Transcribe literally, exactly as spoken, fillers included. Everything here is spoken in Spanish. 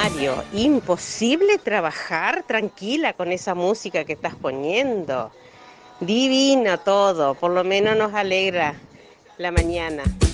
Mario, imposible trabajar tranquila con esa música que estás poniendo. Divino todo, por lo menos nos alegra la mañana.